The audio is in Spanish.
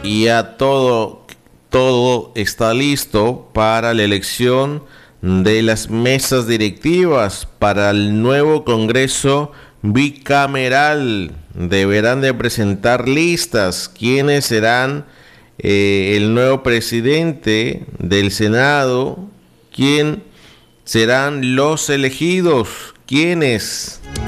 y ya todo está listo para la elección de las mesas directivas para el nuevo Congreso bicameral. Deberán de presentar listas quiénes serán el nuevo presidente del Senado, quién serán los elegidos, quiénes.